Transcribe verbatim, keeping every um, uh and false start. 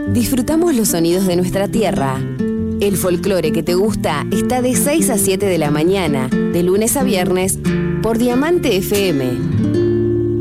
Disfrutamos los sonidos de nuestra tierra. El folclore que te gusta está de seis a siete de la mañana, de lunes a viernes, por Diamante F M.